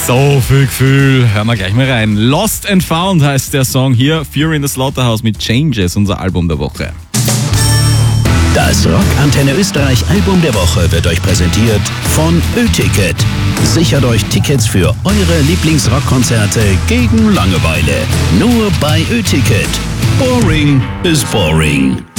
So viel Gefühl. Hören wir gleich mal rein. Lost and Found heißt der Song hier. Fury in the Slaughterhouse mit Changes, unser Album der Woche. Das Rock Antenne Österreich Album der Woche wird euch präsentiert von Ö-Ticket. Sichert euch Tickets für eure Lieblingsrockkonzerte gegen Langeweile. Nur bei Ö-Ticket. Boring is boring.